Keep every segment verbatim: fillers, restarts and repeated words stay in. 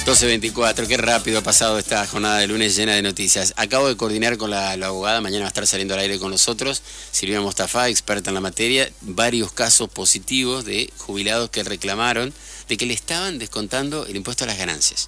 doce veinticuatro, qué rápido ha pasado esta jornada de lunes llena de noticias. Acabo de coordinar con la, la abogada, mañana va a estar saliendo al aire con nosotros, Silvia Mostafa, experta en la materia, varios casos positivos de jubilados que reclamaron de que le estaban descontando el impuesto a las ganancias.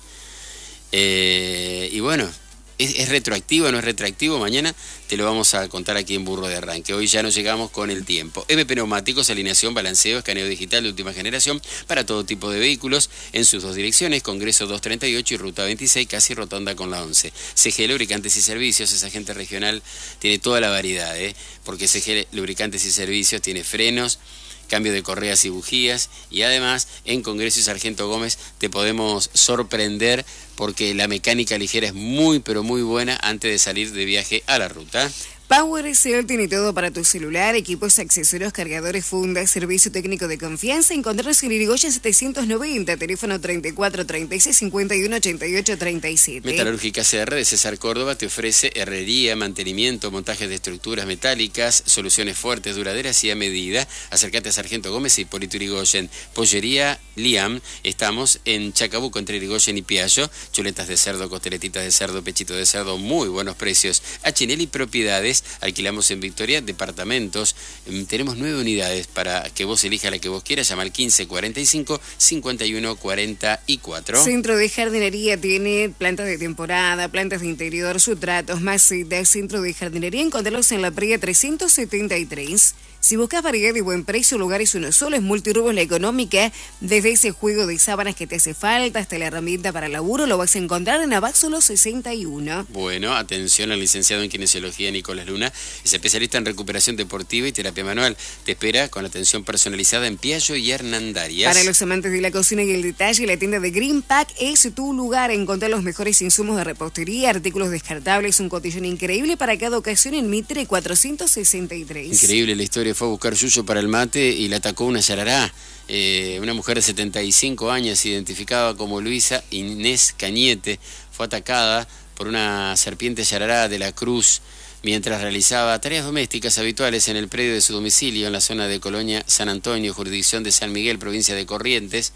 Eh, y bueno, ¿es, ¿es retroactivo o no es retroactivo? Mañana te lo vamos a contar aquí en Burro de Arranque. Hoy ya nos llegamos con el tiempo. M P Neumáticos, alineación, balanceo, escaneo digital de última generación para todo tipo de vehículos en sus dos direcciones, Congreso doscientos treinta y ocho y Ruta veintiséis, casi rotonda con la once. C G Lubricantes y Servicios, esa gente regional tiene toda la variedad, ¿eh? Porque C G Lubricantes y Servicios tiene frenos, cambio de correas y bujías, y además en Congreso y Sargento Gómez te podemos sorprender porque la mecánica ligera es muy pero muy buena antes de salir de viaje a la ruta. PowerCell tiene todo para tu celular, equipos, accesorios, cargadores, fundas, servicio técnico de confianza. Encontrarnos en Irigoyen setecientos noventa, teléfono treinta y cuatro, treinta y seis, cincuenta y uno, ochenta y ocho, treinta y siete. Metalúrgica C R de César Córdoba te ofrece herrería, mantenimiento, montajes de estructuras metálicas, soluciones fuertes, duraderas y a medida. Acércate a Sargento Gómez y Hipólito Irigoyen. Pollería Liam, estamos en Chacabuco entre Irigoyen y Piallo. Chuletas de cerdo, costeletitas de cerdo, pechito de cerdo, muy buenos precios. Achinelli Propiedades, alquilamos en Victoria departamentos, tenemos nueve unidades para que vos elijas la que vos quieras. Llama al quince cuarenta y cinco, cincuenta y uno cuarenta y cuatro. Centro de jardinería tiene plantas de temporada, plantas de interior, sustratos, macetas. Centro de jardinería, encontrarlos en la Pría trescientos setenta y tres. Si buscas variedad y buen precio, lugares uno solo, es Multirubos La Económica. Desde ese juego de sábanas que te hace falta hasta la herramienta para laburo, lo vas a encontrar en Abáxolo sesenta y uno. Bueno, atención al licenciado en Kinesiología Nicolás Luna, es especialista en recuperación deportiva y terapia manual. Te espera con atención personalizada en Piallo y Hernandarias. Para los amantes de la cocina y el detalle, la tienda de Green Pack es tu lugar. Encontrar los mejores insumos de repostería, artículos descartables, un cotillón increíble para cada ocasión en Mitre cuatrocientos sesenta y tres. Increíble la historia. Fue a buscar yuyo para el mate y le atacó una yarará. Eh, una mujer de setenta y cinco años, identificada como Luisa Inés Cañete, fue atacada por una serpiente yarará de la Cruz mientras realizaba tareas domésticas habituales en el predio de su domicilio en la zona de Colonia San Antonio, jurisdicción de San Miguel, provincia de Corrientes.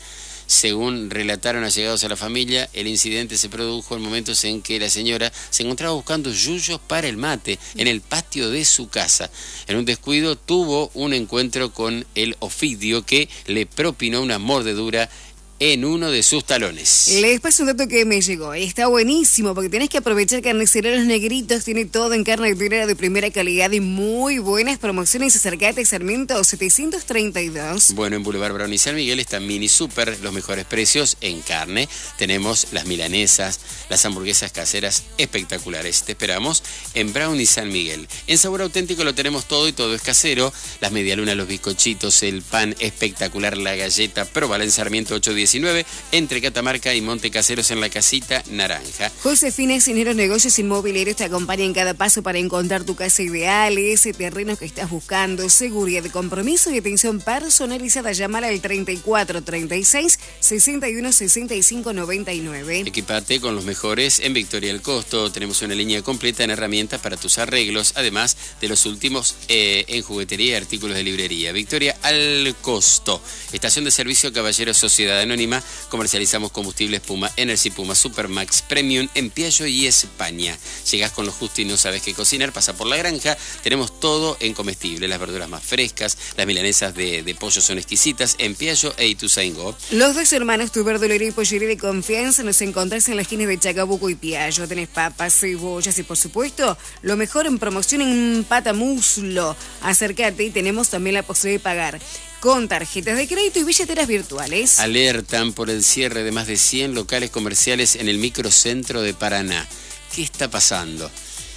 Según relataron allegados a la familia, el incidente se produjo en momentos en que la señora se encontraba buscando yuyos para el mate en el patio de su casa. En un descuido tuvo un encuentro con el ofidio que le propinó una mordedura en uno de sus talones. Les paso un dato que me llegó. Está buenísimo porque tenés que aprovechar Carniceros Negritos. Tiene todo en carne de de primera calidad y muy buenas promociones. Acercate a Sarmiento setecientos treinta y dos. Bueno, en Boulevard Brown y San Miguel está Mini Super, los mejores precios en carne. Tenemos las milanesas, las hamburguesas caseras espectaculares. Te esperamos en Brown y San Miguel. En Sabor Auténtico lo tenemos todo y todo es casero. Las medialunas, los bizcochitos, el pan espectacular, la galleta. Próbala en Sarmiento ocho diecinueve, entre Catamarca y Monte Caseros en la Casita Naranja. Josefina Cineros Negocios Inmobiliarios te acompaña en cada paso para encontrar tu casa ideal, ese terreno que estás buscando, seguridad de compromiso y atención personalizada. Llamar al treinta y cuatro, treinta y seis, sesenta y uno, sesenta y cinco, noventa y nueve. Equipate con los mejores en Victoria del Costo. Tenemos una línea completa en herramientas para tus arreglos, además de los últimos eh, en juguetería y artículos de librería. Victoria al Costo. Estación de servicio Caballero Sociedad Anónima. Comercializamos combustibles Puma, Energy Puma, Supermax, Premium en Piallo y España. Llegás con lo justo y no sabes qué cocinar, pasa por la granja. Tenemos todo en comestible, las verduras más frescas, las milanesas de, de pollo son exquisitas en Piallo e Ituzaingó. Los dos hermanos, tu verdulería y pollería de confianza, nos encontrás en las esquinas de Chacabuco y Piallo. Tenés papas, cebollas y por supuesto lo mejor en promoción en patamuslo. Acércate y tenemos también la posibilidad de pagar con tarjetas de crédito y billeteras virtuales. Alertan por el cierre de más de cien locales comerciales en el microcentro de Paraná. ¿Qué está pasando?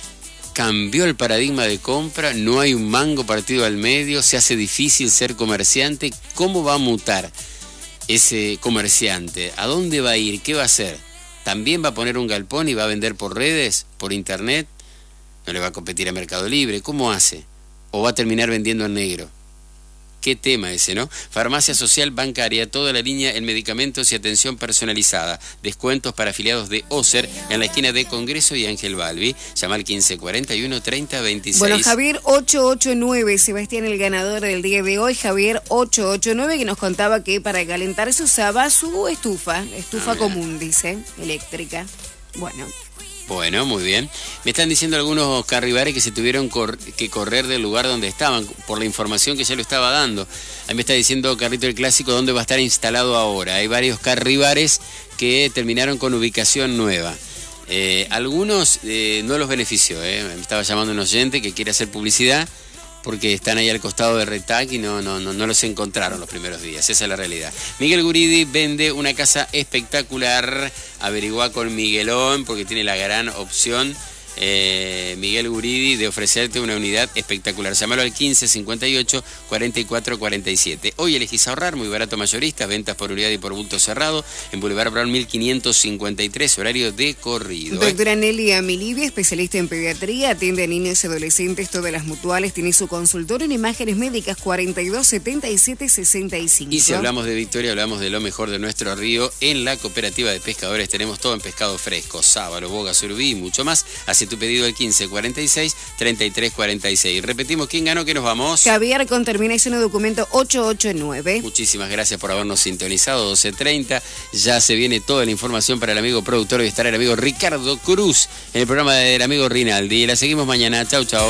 Cambió el paradigma de compra, no hay un mango partido al medio, se hace difícil ser comerciante. ¿Cómo va a mutar ese comerciante? ¿A dónde va a ir? ¿Qué va a hacer? ¿También va a poner un galpón y va a vender por redes, por internet? ¿No le va a competir a Mercado Libre? ¿Cómo hace? ¿O va a terminar vendiendo en negro? Qué tema ese, ¿no? Farmacia social bancaria, toda la línea en medicamentos y atención personalizada. Descuentos para afiliados de Oser en la esquina de Congreso y Ángel Balbi. Llama al quince cuarenta y uno treinta veintiséis. Bueno, Javier ocho ocho nueve, Sebastián, el ganador del día de hoy, Javier ocho ocho nueve, que nos contaba que para calentar se usaba su estufa, estufa ah, común, dice, eléctrica. Bueno. Bueno, muy bien. Me están diciendo algunos carribares que se tuvieron cor que correr del lugar donde estaban, por la información que ya lo estaba dando. Ahí me está diciendo Carlito el Clásico dónde va a estar instalado ahora. Hay varios carribares que terminaron con ubicación nueva. Eh, algunos eh, no los benefició. Eh. Me estaba llamando un oyente que quiere hacer publicidad porque están ahí al costado de Retac y no, no, no, no los encontraron los primeros días. Esa es la realidad. Miguel Guridi vende una casa espectacular. Averigua con Miguelón porque tiene la gran opción. Eh, Miguel Guridi de ofrecerte una unidad espectacular. Llámalo al quince cincuenta y ocho cuarenta y cuatro cuarenta y siete. Hoy elegís ahorrar, muy barato mayorista, ventas por unidad y por bulto cerrado en Boulevard Brown mil quinientos cincuenta y tres, horario de corrido. Doctora ¿eh? Nelly Amilibia, especialista en pediatría, atiende a niños y adolescentes, todas las mutuales, tiene su consultorio en imágenes médicas cuarenta y dos setenta y siete sesenta y cinco. Y si hablamos de Victoria, hablamos de lo mejor de nuestro río. En la cooperativa de pescadores tenemos todo en pescado fresco, sábalo, boga, surubí y mucho más. Así tu pedido al quince cuarenta y seis treinta y tres cuarenta y seis. Repetimos, ¿quién ganó? ¿Qué nos vamos? Javier, con terminación de documento ocho ocho nueve. Muchísimas gracias por habernos sintonizado. doce treinta, ya se viene toda la información para el amigo productor. Hoy estará el amigo Ricardo Cruz en el programa del amigo Rinaldi. La seguimos mañana. Chau, chau.